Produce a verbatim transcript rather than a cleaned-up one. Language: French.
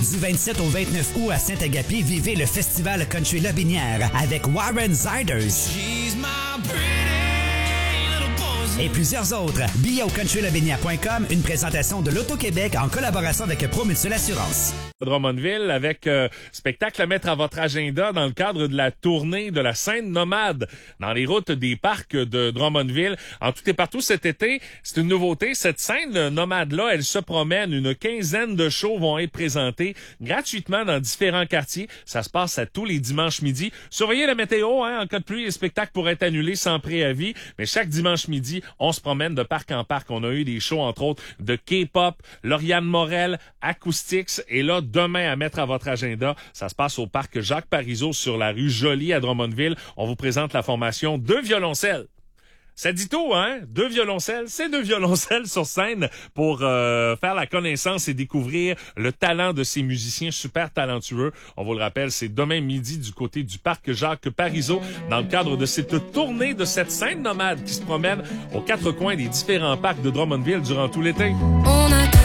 Du vingt-sept au vingt-neuf août à Saint-Agapi, vivez le festival Country Lobinière avec Warren Ziders et plusieurs autres. Billets au country lobinière point com, une présentation de l'Auto-Québec en collaboration avec Promutuelle Assurance. Drummondville avec euh, spectacle à mettre à votre agenda dans le cadre de la tournée de la scène nomade dans les routes des parcs de Drummondville. En tout et partout cet été, c'est une nouveauté. Cette scène nomade-là, elle se promène. Une quinzaine de shows vont être présentés gratuitement dans différents quartiers. Ça se passe à tous les dimanches midi. Surveillez la météo, hein. En cas de pluie, les spectacles pourraient être annulés sans préavis. Mais chaque dimanche midi, on se promène de parc en parc. On a eu des shows, entre autres, de K-pop, Lauriane Morel, Acoustics. Et là, demain, à mettre à votre agenda, ça se passe au parc Jacques Parizeau sur la rue Joly à Drummondville. On vous présente la formation Deux violoncelles. Ça dit tout, hein? Deux violoncelles, c'est deux violoncelles sur scène pour euh, faire la connaissance et découvrir le talent de ces musiciens super talentueux. On vous le rappelle, c'est demain midi du côté du parc Jacques Parizeau dans le cadre de cette tournée de cette scène nomade qui se promène aux quatre coins des différents parcs de Drummondville durant tout l'été. On a